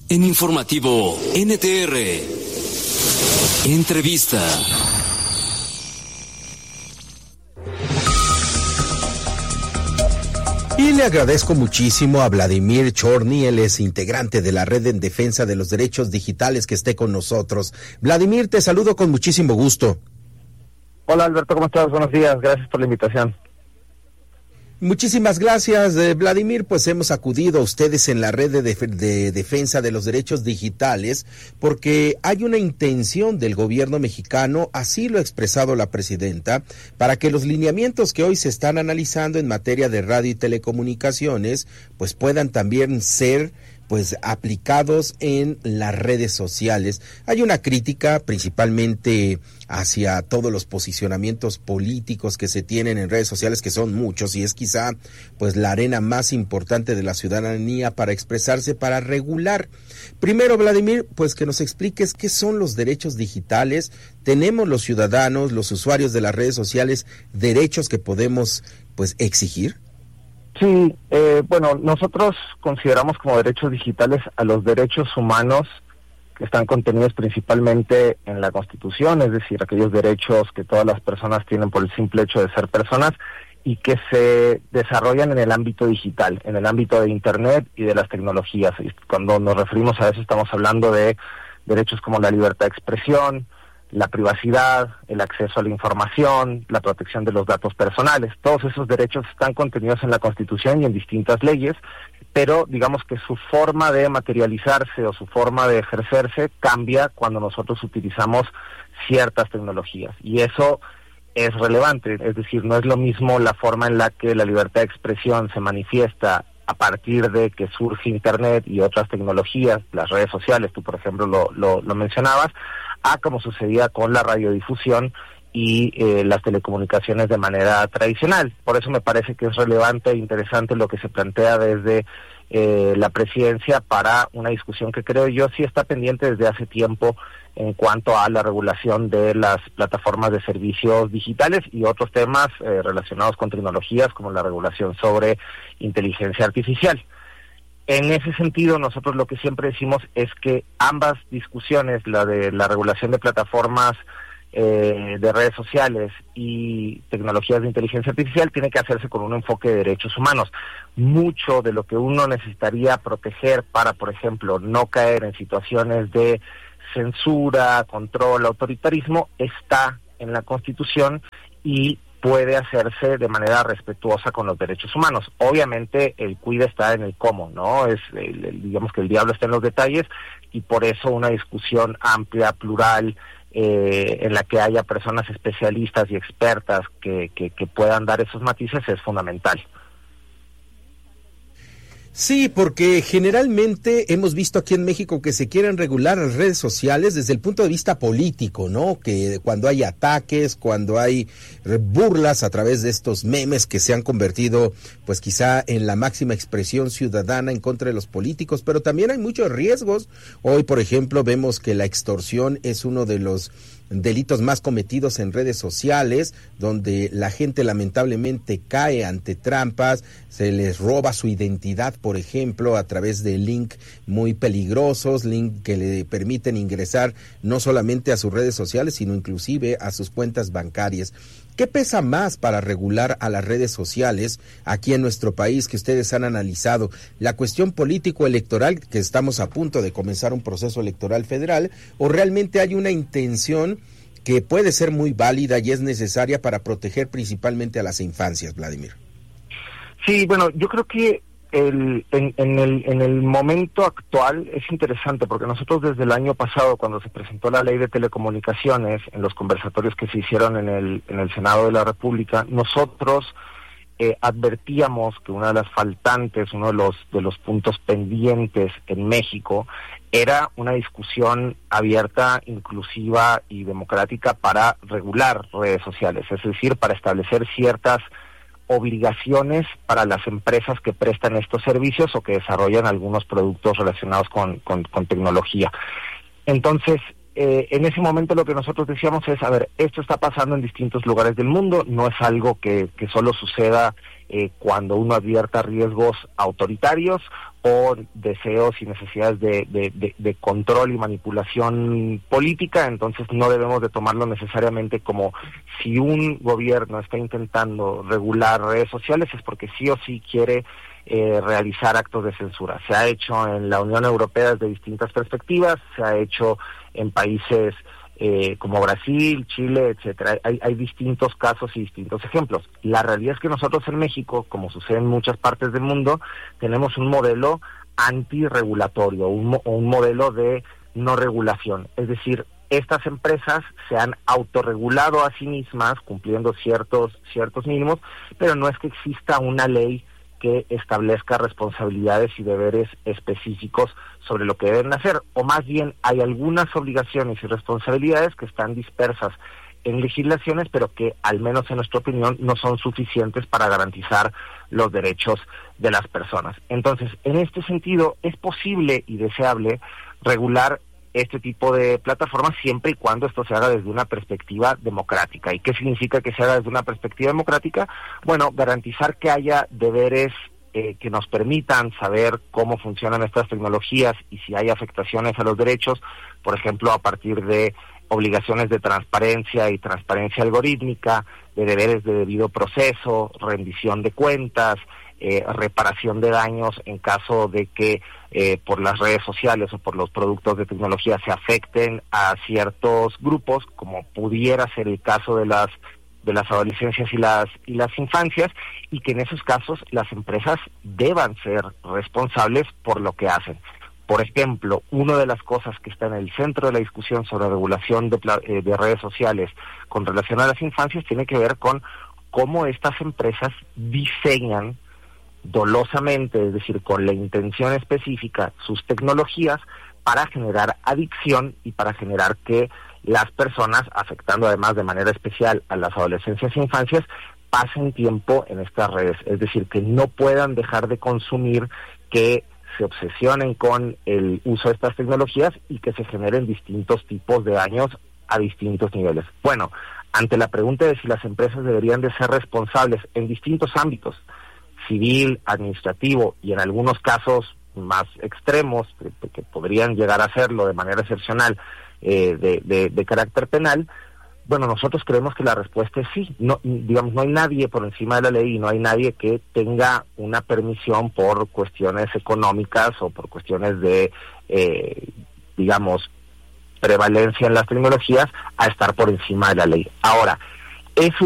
En Informativo NTR, entrevista. Y le agradezco muchísimo a Vladimir Chorny, él es integrante de la Red en Defensa de los Derechos Digitales, que esté con nosotros. Vladimir, te saludo con muchísimo gusto. Hola Alberto, ¿cómo estás? Buenos días, gracias por la invitación. Muchísimas gracias, Vladimir. Pues hemos acudido a ustedes en la Red de Defensa de los Derechos Digitales porque hay una intención del gobierno mexicano, así lo ha expresado la presidenta, para que los lineamientos que hoy se están analizando en materia de radio y telecomunicaciones pues puedan también ser aplicados en las redes sociales. Hay una crítica principalmente hacia todos los posicionamientos políticos que se tienen en redes sociales, que son muchos, y es quizá la arena más importante de la ciudadanía para expresarse, para regular. Primero, Vladimir, que nos expliques qué son los derechos digitales. ¿Tenemos los ciudadanos, los usuarios de las redes sociales, derechos que podemos exigir? Sí, nosotros consideramos como derechos digitales a los derechos humanos que están contenidos principalmente en la Constitución, es decir, aquellos derechos que todas las personas tienen por el simple hecho de ser personas y que se desarrollan en el ámbito digital, en el ámbito de Internet y de las tecnologías. Y cuando nos referimos a eso estamos hablando de derechos como la libertad de expresión, la privacidad, el acceso a la información, la protección de los datos personales. Todos esos derechos están contenidos en la Constitución y en distintas leyes, pero digamos que su forma de materializarse o su forma de ejercerse cambia cuando nosotros utilizamos ciertas tecnologías. Y eso es relevante, es decir, no es lo mismo la forma en la que la libertad de expresión se manifiesta a partir de que surge Internet y otras tecnologías, las redes sociales, tú por ejemplo lo mencionabas, a como sucedía con la radiodifusión y las telecomunicaciones de manera tradicional. Por eso me parece que es relevante e interesante lo que se plantea desde la presidencia para una discusión que creo yo sí está pendiente desde hace tiempo en cuanto a la regulación de las plataformas de servicios digitales y otros temas relacionados con tecnologías como la regulación sobre inteligencia artificial. En ese sentido, nosotros lo que siempre decimos es que ambas discusiones, la de la regulación de plataformas de redes sociales y tecnologías de inteligencia artificial, tiene que hacerse con un enfoque de derechos humanos. Mucho de lo que uno necesitaría proteger para, por ejemplo, no caer en situaciones de censura, control, autoritarismo, está en la Constitución y puede hacerse de manera respetuosa con los derechos humanos. Obviamente el cuide está en el cómo, ¿no? Digamos que el diablo está en los detalles, y por eso una discusión amplia, plural, en la que haya personas especialistas y expertas que puedan dar esos matices es fundamental. Sí, porque generalmente hemos visto aquí en México que se quieren regular las redes sociales desde el punto de vista político, ¿no? Que cuando hay ataques, cuando hay burlas a través de estos memes que se han convertido, quizá en la máxima expresión ciudadana en contra de los políticos, pero también hay muchos riesgos. Hoy, por ejemplo, vemos que la extorsión es uno de los delitos más cometidos en redes sociales, donde la gente lamentablemente cae ante trampas, se les roba su identidad, por ejemplo, a través de links muy peligrosos, links que le permiten ingresar no solamente a sus redes sociales, sino inclusive a sus cuentas bancarias. ¿Qué pesa más para regular a las redes sociales aquí en nuestro país que ustedes han analizado? ¿La cuestión político-electoral, que estamos a punto de comenzar un proceso electoral federal, o realmente hay una intención que puede ser muy válida y es necesaria para proteger principalmente a las infancias, Vladimir? Sí, yo creo que en el momento actual es interesante porque nosotros desde el año pasado, cuando se presentó la ley de telecomunicaciones, en los conversatorios que se hicieron en el Senado de la República, nosotros advertíamos que una de las faltantes, uno de los puntos pendientes en México era una discusión abierta, inclusiva y democrática para regular redes sociales, es decir, para establecer ciertas obligaciones para las empresas que prestan estos servicios o que desarrollan algunos productos relacionados con tecnología. Entonces, en ese momento lo que nosotros decíamos es, esto está pasando en distintos lugares del mundo, no es algo que solo suceda cuando uno advierta riesgos autoritarios o deseos y necesidades de control y manipulación política. Entonces no debemos de tomarlo necesariamente como si un gobierno está intentando regular redes sociales es porque sí o sí quiere realizar actos de censura. Se ha hecho en la Unión Europea desde distintas perspectivas, se ha hecho en países como Brasil, Chile, etcétera. Hay distintos casos y distintos ejemplos. La realidad es que nosotros en México, como sucede en muchas partes del mundo, tenemos un modelo antirregulatorio, un modelo de no regulación. Es decir, estas empresas se han autorregulado a sí mismas, cumpliendo ciertos mínimos, pero no es que exista una ley que establezca responsabilidades y deberes específicos sobre lo que deben hacer, o más bien hay algunas obligaciones y responsabilidades que están dispersas en legislaciones, pero que, al menos en nuestra opinión, no son suficientes para garantizar los derechos de las personas. Entonces, en este sentido, es posible y deseable regular este tipo de plataformas siempre y cuando esto se haga desde una perspectiva democrática. ¿Y qué significa que se haga desde una perspectiva democrática? Bueno, garantizar que haya deberes que nos permitan saber cómo funcionan estas tecnologías y si hay afectaciones a los derechos, por ejemplo, a partir de obligaciones de transparencia y transparencia algorítmica, de deberes de debido proceso, rendición de cuentas, reparación de daños en caso de que por las redes sociales o por los productos de tecnología se afecten a ciertos grupos, como pudiera ser el caso de las adolescencias y las infancias, y que en esos casos las empresas deban ser responsables por lo que hacen. Por ejemplo, una de las cosas que está en el centro de la discusión sobre regulación de redes sociales con relación a las infancias tiene que ver con cómo estas empresas diseñan dolosamente, es decir, con la intención específica, sus tecnologías para generar adicción y para generar que las personas, afectando además de manera especial a las adolescencias e infancias, pasen tiempo en estas redes, es decir, que no puedan dejar de consumir, que se obsesionen con el uso de estas tecnologías y que se generen distintos tipos de daños a distintos niveles. Bueno, ante la pregunta de si las empresas deberían de ser responsables en distintos ámbitos, civil, administrativo y en algunos casos más extremos, que podrían llegar a hacerlo de manera excepcional, de carácter penal, bueno, nosotros creemos que la respuesta es sí. No, digamos, no hay nadie por encima de la ley y no hay nadie que tenga una permisión por cuestiones económicas o por cuestiones de, digamos, prevalencia en las tecnologías a estar por encima de la ley. Ahora, es